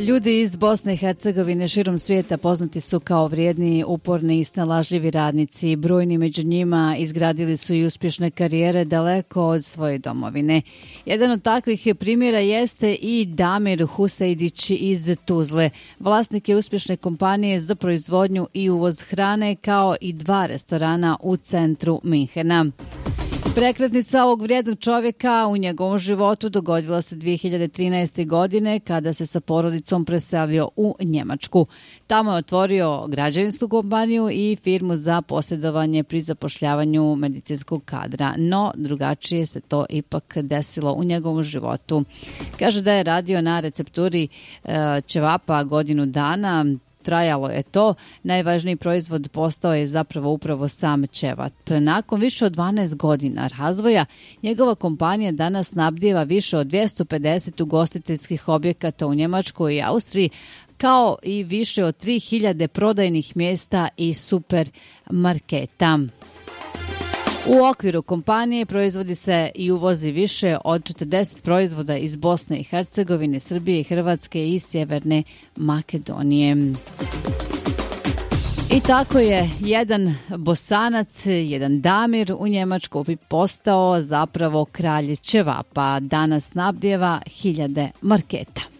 Ljudi iz Bosne i Hercegovine širom svijeta poznati su kao vrijedni, uporni i snalažljivi radnici. Brojni među njima izgradili su i uspješne karijere daleko od svoje domovine. Jedan od takvih primjera jeste i Damir Husejdić iz Tuzle. Vlasnik je uspješne kompanije za proizvodnju i uvoz hrane kao i 2 restorana u centru Minhena. Prekretnica ovog vrijednog čovjeka u njegovom životu dogodila se 2013. godine kada se sa porodicom preselio u Njemačku. Tamo je otvorio građevinsku kompaniju i firmu za posjedovanje pri zapošljavanju medicinskog kadra, no drugačije se to ipak desilo u njegovom životu. Kaže da je radio na recepturi ćevapa godinu dana. Trajalo je to. Najvažniji proizvod postao je zapravo upravo sam ćevap. Nakon više od 12 godina razvoja, njegova kompanija danas snabdijeva više od 250 ugostiteljskih objekata u Njemačkoj i Austriji, kao i više od 3000 prodajnih mjesta i supermarketa. U okviru kompanije proizvodi se i uvozi više od 40 proizvoda iz Bosne i Hercegovine, Srbije, Hrvatske i Sjeverne Makedonije. I tako je jedan Bosanac, jedan Damir u Njemačkoj postao zapravo kralj ćevapa. Danas snabdijeva 1000 marketa.